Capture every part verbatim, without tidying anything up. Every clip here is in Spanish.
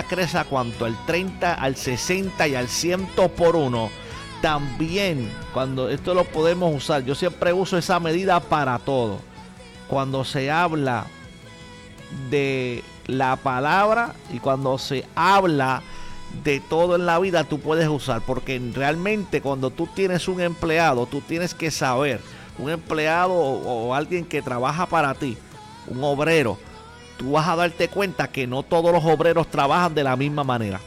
crece a cuanto, al treinta, al sesenta y al cien por uno. También, cuando esto lo podemos usar, yo siempre uso esa medida para todo. Cuando se habla de la palabra y cuando se habla de todo en la vida, tú puedes usar, porque realmente cuando tú tienes un empleado, tú tienes que saber, un empleado o, o alguien que trabaja para ti, un obrero, tú vas a darte cuenta que no todos los obreros trabajan de la misma manera.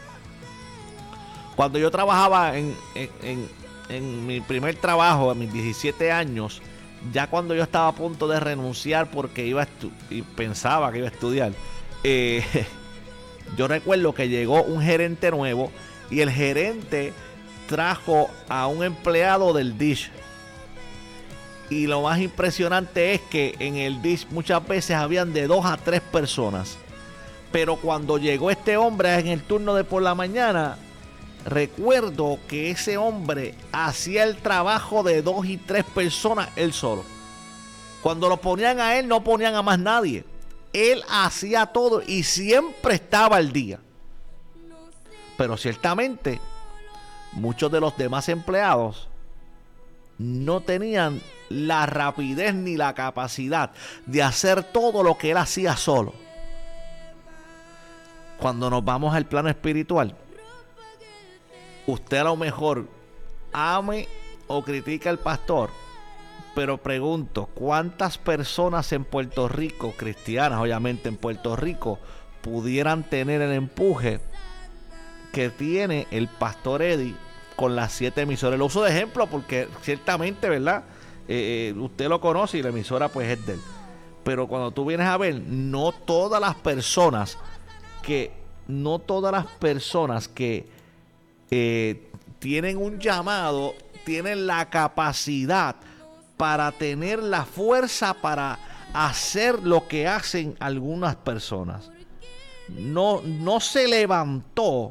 Cuando yo trabajaba en, en, en, en mi primer trabajo, a mis diecisiete años, ya cuando yo estaba a punto de renunciar porque iba a estu- y pensaba que iba a estudiar, eh, yo recuerdo que llegó un gerente nuevo y el gerente trajo a un empleado del Dish. Y lo más impresionante es que en el Dish muchas veces habían de dos a tres personas. Pero cuando llegó este hombre en el turno de por la mañana, recuerdo que ese hombre hacía el trabajo de dos y tres personas él solo. Cuando lo ponían a él, no ponían a más nadie. Él hacía todo y siempre estaba al día. Pero ciertamente, muchos de los demás empleados no tenían la rapidez ni la capacidad de hacer todo lo que él hacía solo. Cuando nos vamos al plano espiritual, usted a lo mejor ame o critica al pastor, pero pregunto, ¿cuántas personas en Puerto Rico, cristianas obviamente en Puerto Rico, pudieran tener el empuje que tiene el pastor Eddie con las siete emisoras? Lo uso de ejemplo porque ciertamente, ¿verdad? Eh, eh, usted lo conoce y la emisora pues es de él. Pero cuando tú vienes a ver, no todas las personas que, no todas las personas que Eh, tienen un llamado, tienen la capacidad para tener la fuerza para hacer lo que hacen algunas personas. No, no se levantó,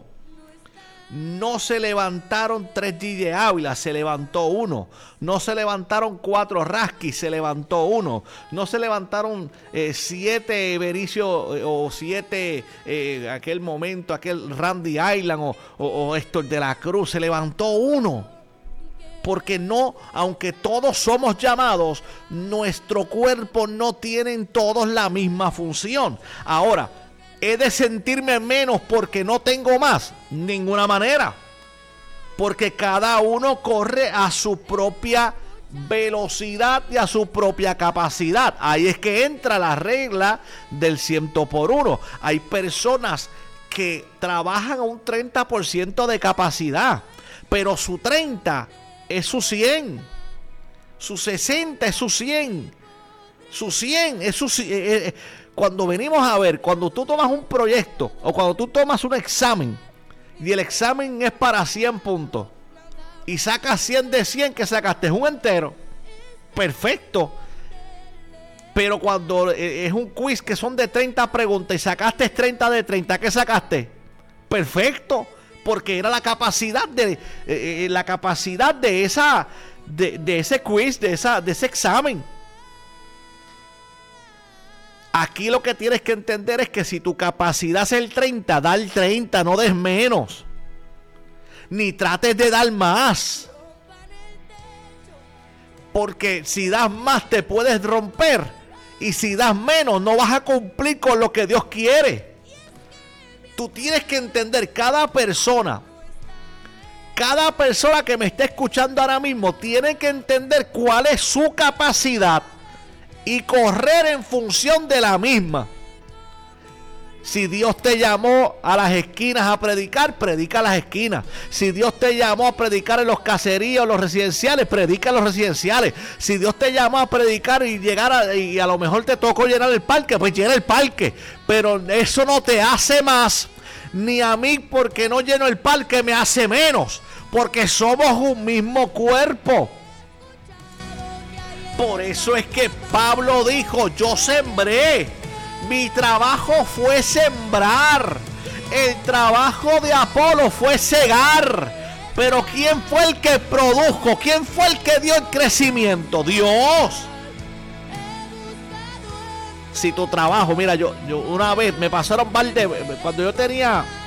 no se levantaron tres G J Ávila, se levantó uno. No se levantaron cuatro Rasky, se levantó uno. No se levantaron eh, siete Bericio eh, o siete eh, aquel momento, aquel Randy Island o, o, o Héctor de la Cruz, se levantó uno. Porque no, aunque todos somos llamados, nuestro cuerpo no tienen todos la misma función. Ahora, ¿he de sentirme menos porque no tengo más? Ninguna manera. Porque cada uno corre a su propia velocidad y a su propia capacidad. Ahí es que entra la regla del ciento por uno. Hay personas que trabajan a un treinta por ciento de capacidad, pero su treinta es su cien. Su sesenta es su cien. Su cien es su cien. Eh, eh, Cuando venimos a ver, cuando tú tomas un proyecto o cuando tú tomas un examen y el examen es para cien puntos y sacas cien de cien, que sacaste un entero, perfecto. Pero cuando es un quiz que son de treinta preguntas y sacaste treinta de treinta, ¿qué sacaste? Perfecto, porque era la capacidad de eh, la capacidad de esa de, de ese quiz, de esa de ese examen. Aquí lo que tienes que entender es que si tu capacidad es el treinta, da el treinta, no des menos. Ni trates de dar más. Porque si das más te puedes romper. Y si das menos no vas a cumplir con lo que Dios quiere. Tú tienes que entender, cada persona, cada persona que me está escuchando ahora mismo, tiene que entender cuál es su capacidad y correr en función de la misma. Si Dios te llamó a las esquinas a predicar, predica a las esquinas. Si Dios te llamó a predicar en los caseríos, los residenciales, predica en los residenciales. Si Dios te llamó a predicar y llegar a, y a lo mejor te tocó llenar el parque, pues llena el parque. Pero eso no te hace más, ni a mí porque no lleno el parque me hace menos, porque somos un mismo cuerpo. Por eso es que Pablo dijo: yo sembré, mi trabajo fue sembrar, el trabajo de Apolo fue cegar, pero ¿quién fue el que produjo? ¿Quién fue el que dio el crecimiento? Dios. si tu trabajo, mira, yo, yo una vez me pasaron un par de, cuando yo tenía